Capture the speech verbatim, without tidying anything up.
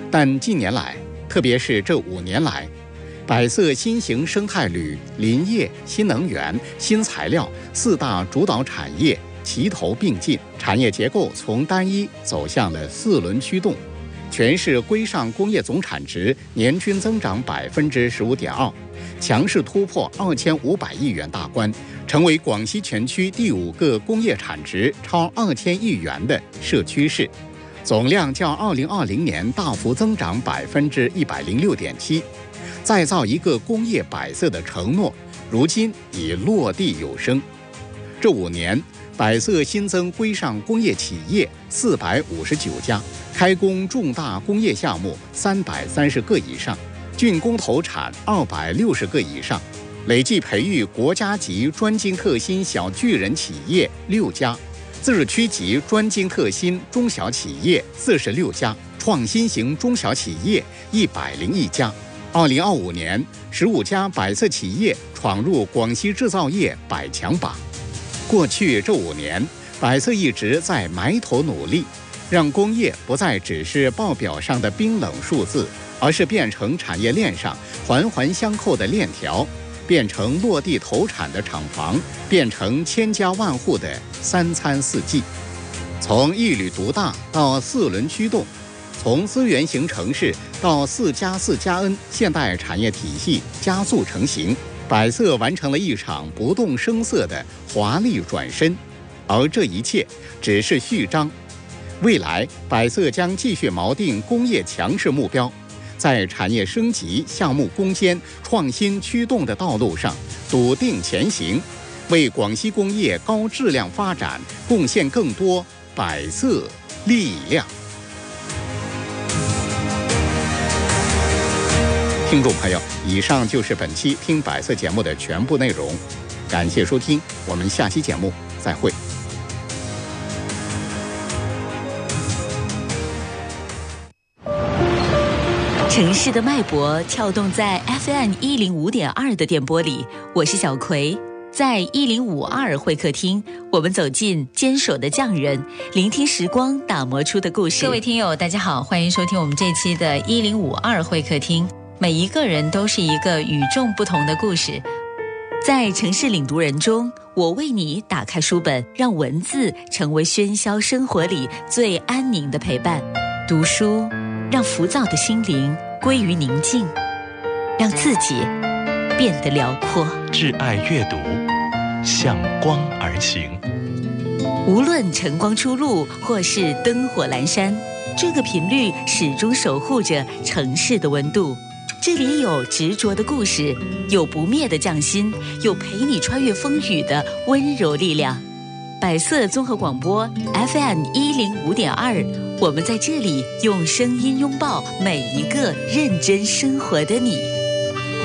但近年来，特别是这五年来，百色新型生态旅、林业、新能源、新材料四大主导产业齐头并进，产业结构从单一走向了四轮驱动。全市规上工业总产值年均增长百分之十五点二，强势突破二千五百亿元大关，成为广西全区第五个工业产值超二千亿元的社区市。总量较二零二零年大幅增长百分之一百零六点七，再造一个工业百色的承诺，如今已落地有声。这五年，百色新增规上工业企业四百五十九家，开工重大工业项目三百三十个以上，竣工投产二百六十个以上，累计培育国家级专精特新小巨人企业六家。自治区级专精特新中小企业四十六家，创新型中小企业一百零一家。二零二五年，十五家百色企业闯入广西制造业百强榜。过去这五年，百色一直在埋头努力，让工业不再只是报表上的冰冷数字，而是变成产业链上环环相扣的链条。变成落地投产的厂房，变成千家万户的三餐四季。从一旅独大到四轮驱动，从资源型城市到四加四加 N 现代产业体系加速成型，百色完成了一场不动声色的华丽转身。而这一切只是序章，未来百色将继续锚定工业强势目标，在产业升级、项目攻坚、创新驱动的道路上笃定前行，为广西工业高质量发展贡献更多百色力量。听众朋友，以上就是本期听百色节目的全部内容，感谢收听，我们下期节目再会。 城市的脉搏跳动在 F M 一零五点二 的电波里，我是小葵。在一零五二会客厅，我们走进坚守的匠人，聆听时光打磨出的故事。各位听友大家好，欢迎收听我们这期的一零五二会客厅。每一个人都是一个与众不同的故事，在城市领读人中，我为你打开书本，让文字成为喧嚣生活里最安宁的陪伴。读书让浮躁的心灵归于宁静，让自己变得辽阔。 挚爱阅读，向光而行。 无论晨光初露或是灯火阑珊，这个频率始终守护着城市的温度。这里有执着的故事，有不灭的匠心，有陪你穿越风雨的温柔力量。百色综合广播 F M 一零五点二，我们在这里用声音拥抱每一个认真生活的你。